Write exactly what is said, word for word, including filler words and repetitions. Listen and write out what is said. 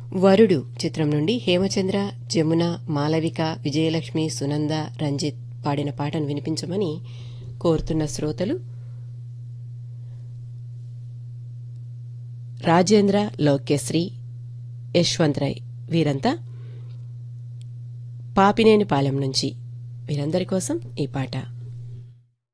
వరుడు చిత్రం నుండి హేమచంద్ర, జమున, మాలవిక, విజయలక్ష్మి, సునంద, రంజిత్ పాడిన పాటను వినిపించమని కోరుతున్న శ్రోతలు రాజేంద్ర, లోక్యశ్రీ, యశ్వంత్ రాయ్. వీరంతా పాపినేనిపాలెం నుంచి. వీరందరి కోసం ఈ పాట.